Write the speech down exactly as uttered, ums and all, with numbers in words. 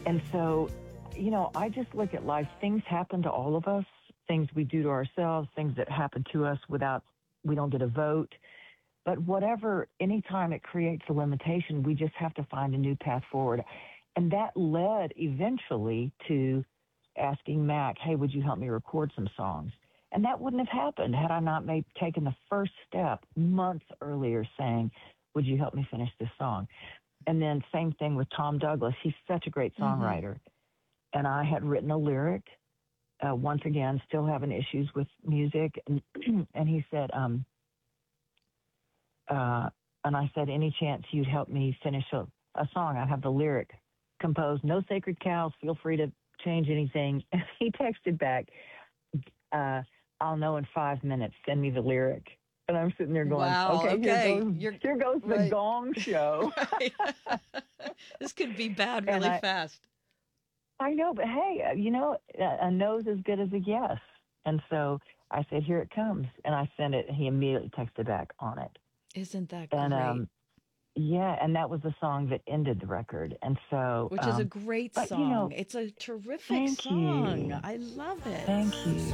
And so, you know, I just look at life. Things happen to all of us, things we do to ourselves, things that happen to us without, we don't get a vote. But whatever, anytime it creates a limitation, we just have to find a new path forward. And that led eventually to asking Mac, hey, would you help me record some songs? And that wouldn't have happened had I not made, taken the first step months earlier saying, would you help me finish this song? And then same thing with Tom Douglas. He's such a great songwriter. Mm-hmm. And I had written a lyric, uh, once again, still having issues with music. And, and he said, um, uh, and I said, any chance you'd help me finish a, a song? I have the lyric composed, no sacred cows, feel free to change anything. And he texted back, uh, I'll know in five minutes, send me the lyric. And I'm sitting there going, wow, okay, okay. here goes, You're, here goes right. the Gong Show. Right. This could be bad really I, fast. I know, but hey, you know, a no's as good as a yes. And so I said, here it comes. And I sent it, and he immediately texted back on it. Isn't that and, great? Um, yeah, and that was the song that ended the record. And so, which um, is a great but, song. You know, it's a terrific thank song. You. I love it. Thank you.